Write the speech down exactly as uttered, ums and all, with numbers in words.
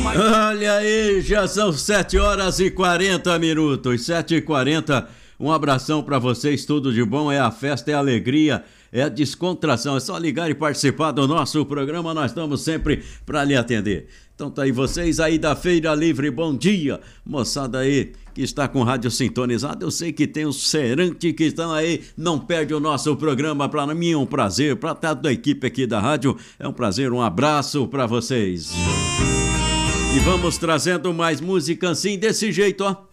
Olha aí, já são sete horas e quarenta minutos, sete e quarenta. Um abração para vocês, tudo de bom, é a festa, é a alegria, é a descontração, é só ligar e participar do nosso programa, nós estamos sempre para lhe atender. Então tá aí vocês aí da Feira Livre, bom dia, moçada aí que está com o rádio sintonizado, eu sei que tem os Serante que estão aí, não perde o nosso programa, para mim é um prazer, para toda a equipe aqui da rádio, é um prazer, um abraço para vocês. E vamos trazendo mais música assim, desse jeito, ó.